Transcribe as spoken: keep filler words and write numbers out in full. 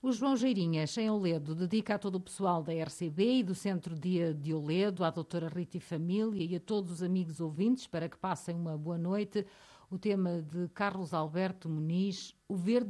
O João Geirinhas, em Oledo, dedica a todo o pessoal da R C B e do Centro Dia de Oledo, à doutora Rita e família e a todos os amigos ouvintes para que passem uma boa noite. O tema de Carlos Alberto Muniz, O Verde